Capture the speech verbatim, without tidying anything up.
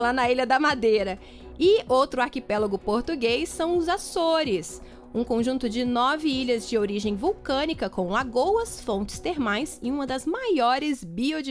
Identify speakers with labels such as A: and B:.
A: lá na Ilha da Madeira. E outro arquipélago português são os Açores, um conjunto de nove ilhas de origem vulcânica com lagoas, fontes termais e uma das maiores biodiversidades